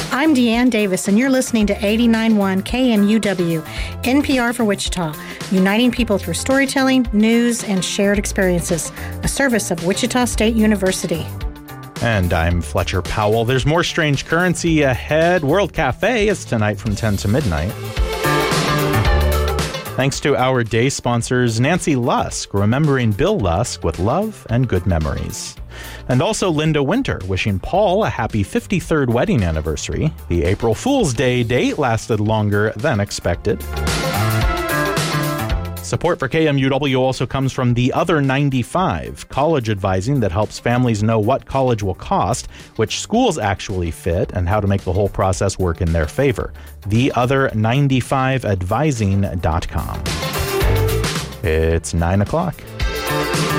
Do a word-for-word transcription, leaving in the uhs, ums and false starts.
I'm Deanne Davis, and you're listening to eighty-nine point one K M U W, N P R for Wichita, uniting people through storytelling, news, and shared experiences, a service of Wichita State University. And I'm Fletcher Powell. There's more Strange Currency ahead. World Cafe is tonight from ten to midnight. Thanks to our day sponsors, Nancy Lusk, remembering Bill Lusk with love and good memories. And also Linda Winter, wishing Paul a happy fifty-third wedding anniversary. The April Fool's Day date lasted longer than expected. Support for K M U W also comes from The Other ninety-five, college advising that helps families know what college will cost, which schools actually fit, and how to make the whole process work in their favor. the other ninety-five advising dot com. It's nine o'clock.